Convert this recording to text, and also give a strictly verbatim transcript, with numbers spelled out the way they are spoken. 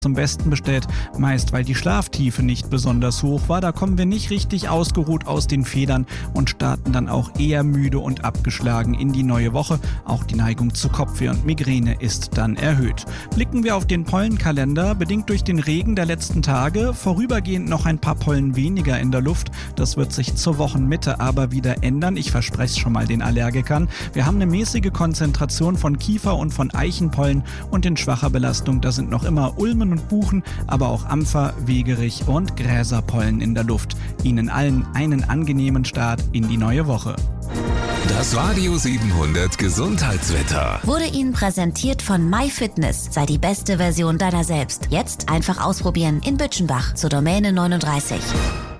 zum Besten bestellt, meist weil die Schlaftiefe nicht besonders hoch war. Da kommen wir nicht richtig ausgeruht aus den Federn und starten dann auch eher müde und abgeschlagen in die neue Woche. Auch die Neigung zu Kopfweh und Migräne ist dann erhöht. Blicken wir auf den Pollenkalender, bedingt durch den Regen der letzten Tage, vorübergehend noch ein paar Pollen weniger in der Luft. Das wird sich zur Wochenmitte aber wieder ändern. Ich verspreche es schon mal den Allergikern. Wir haben eine mäßige Konzentration von Kiefer- und von Eichenpollen und in schwacher Belastung, da sind noch immer Ulmen und Buchen, aber auch Ampfer, Wegerich und Gräserpollen in der Luft. Ihnen allen einen angenehmen Start in die neue Woche. Das Radio siebenhundert Gesundheitswetter wurde Ihnen präsentiert von MyFitness. Sei die beste Version deiner selbst. Jetzt einfach ausprobieren in Bütchenbach zur Domäne neununddreißig.